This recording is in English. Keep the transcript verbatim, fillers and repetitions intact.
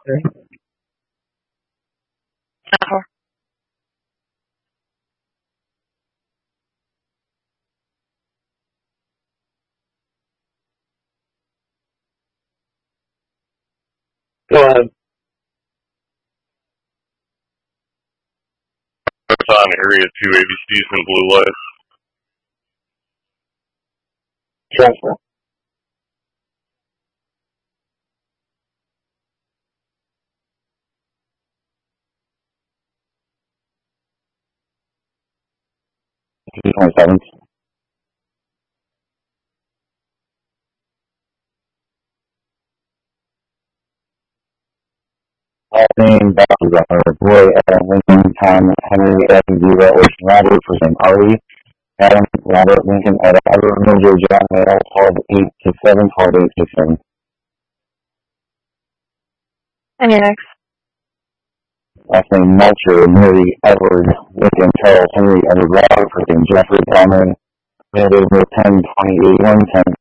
Okay. Uh-huh. Go ahead. On Area two A B Cs and Blue Light. Transfer. twenty-seven. Last name, Balthazar, Roy, Adam, Lincoln, Tom, Henry, Evan, Zero, Ocean, Robert, first name, Ari, Adam, Robert, Lincoln, Ed, Albert, Major, John, Mail, twelve, eight, six, seven, twelve, eight, six, seven. And your next. Last name, Melcher, Mary, Edward, Lincoln, Charles, Henry, Edward, Robert, first name, Jeffrey, Palmer, Mail, ten, twenty-eight, one, ten.